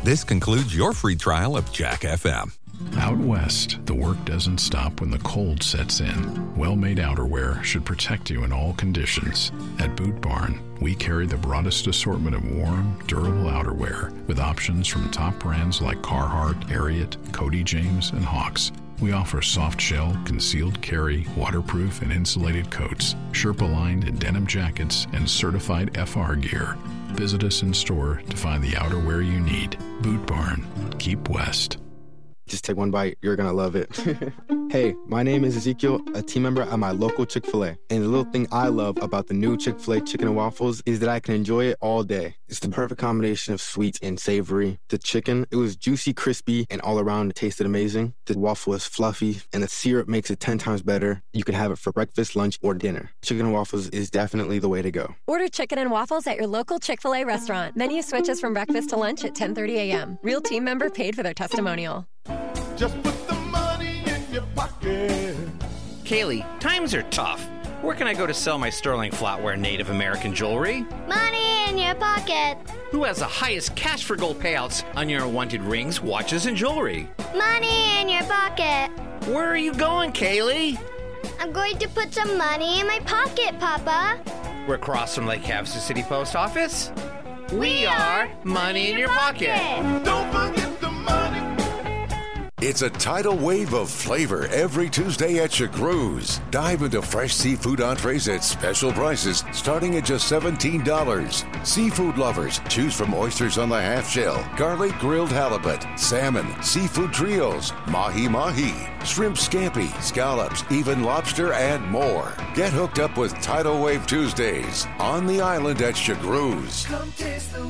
This concludes your free trial of Jack FM. Out west, the work doesn't stop when the cold sets in. Well-made outerwear should protect you in all conditions. At Boot Barn, we carry the broadest assortment of warm, durable outerwear with options from top brands like Carhartt, Ariat, Cody James, and Hawks. We offer soft shell, concealed carry, waterproof and insulated coats, Sherpa-lined denim jackets, and certified FR gear. Visit us in store to find the outerwear you need. Boot Barn. Keep west. Just take one bite. You're going to love it. Hey, my name is Ezekiel, a team member at my local Chick-fil-A. And the little thing I love about the new Chick-fil-A chicken and waffles is that I can enjoy it all day. It's the perfect combination of sweet and savory. The chicken, it was juicy, crispy, and all around it tasted amazing. The waffle is fluffy, and the syrup makes it 10 times better. You can have it for breakfast, lunch, or dinner. Chicken and waffles is definitely the way to go. Order chicken and waffles at your local Chick-fil-A restaurant. Menu switches from breakfast to lunch at 10:30 a.m. Real team member paid for their testimonial. Just put the money in your pocket. Kaylee, times are tough. Where can I go to sell my sterling flatware Native American jewelry? Money in your pocket. Who has the highest cash for gold payouts on your unwanted rings, watches, and jewelry? Money in your pocket. Where are you going, Kaylee? I'm going to put some money in my pocket, Papa. We're across from Lake Havasu City Post Office. We are Money in Your Pocket. Don't forget the money. It's a tidal wave of flavor every Tuesday at Chagru's. Dive into fresh seafood entrees at special prices starting at just $17. Seafood lovers, choose from oysters on the half shell, garlic grilled halibut, salmon, seafood trios, mahi-mahi, shrimp scampi, scallops, even lobster, and more. Get hooked up with Tidal Wave Tuesdays on the island at Chagru's. Come taste the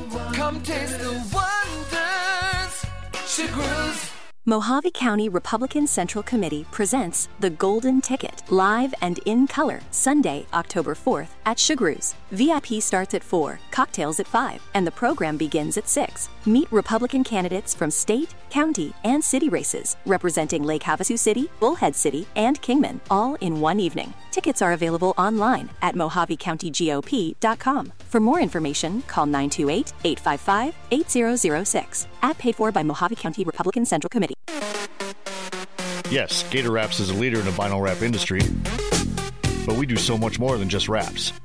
wonders. Chagru's. Mojave County Republican Central Committee presents The Golden Ticket, live and in color, Sunday, October 4th at Chagru's. VIP starts at 4, cocktails at 5, and the program begins at 6. Meet Republican candidates from state, county, and city races, representing Lake Havasu City, Bullhead City, and Kingman, all in one evening. Tickets are available online at MojaveCountyGOP.com. For more information, call 928-855-8006. Ad paid for by Mojave County Republican Central Committee. Yes, Gator Wraps is a leader in the vinyl wrap industry, but we do so much more than just wraps.